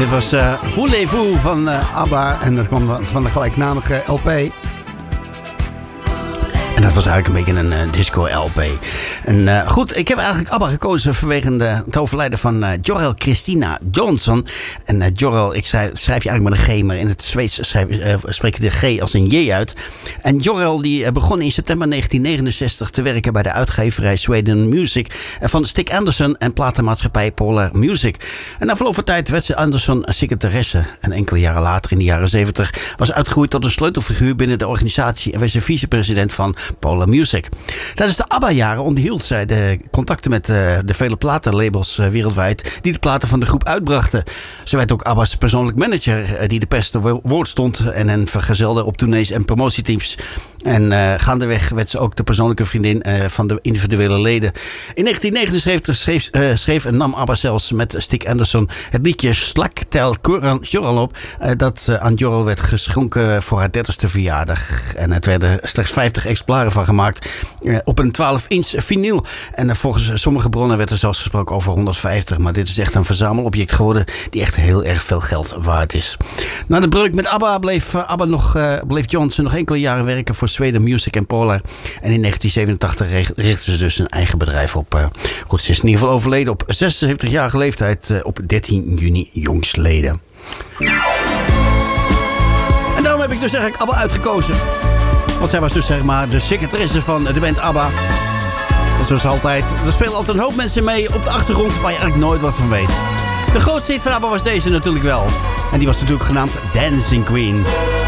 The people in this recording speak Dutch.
Dit was Voulez-vous van ABBA en dat kwam van de gelijknamige LP. En dat was eigenlijk een beetje een disco-LP. En goed, ik heb eigenlijk ABBA gekozen vanwege het overlijden van Jorrel Christina Johnson. En Jorrel, ik schrijf je eigenlijk met een G, maar in het Zweeds spreek je de G als een J uit. En Jorrel die begon in september 1969 te werken bij de uitgeverij Sweden Music van Stig Anderson en platenmaatschappij Polar Music. En na verloop van tijd werd ze Anderson secretaresse. En enkele jaren later, in de jaren 70, was uitgegroeid tot een sleutelfiguur binnen de organisatie en werd ze vicepresident van Polar Music. Tijdens de ABBA-jaren onderhield zij de contacten met de vele platenlabels wereldwijd die de platen van de groep uitbrachten. Ze werd ook ABBA's persoonlijk manager die de pers te woord stond en hen vergezelde op tournees en promotieteams. En gaandeweg werd ze ook de persoonlijke vriendin van de individuele leden. In 1979 schreef en nam ABBA zelfs met Stig Anderson het liedje Slag Tel Jorrel op. Dat aan Jorrel werd geschonken voor haar 30ste verjaardag. En het werden slechts 50 exemplaren van gemaakt op een 12-inch vinyl. En volgens sommige bronnen werd er zelfs gesproken over 150. Maar dit is echt een verzamelobject geworden die echt heel erg veel geld waard is. Na de breuk met ABBA bleef Johnson nog enkele jaren werken voor Sweden Music en Polar. En in 1987 richtte ze dus een eigen bedrijf op. Goed, ze is in ieder geval overleden op 76-jarige leeftijd op 13 juni jongstleden. En daarom heb ik dus eigenlijk ABBA uitgekozen. Want zij was dus zeg maar de secretaresse van de band ABBA. Zoals altijd. Er spelen altijd een hoop mensen mee op de achtergrond waar je eigenlijk nooit wat van weet. De grootste hit van ABBA was deze natuurlijk wel. En die was natuurlijk genaamd Dancing Queen.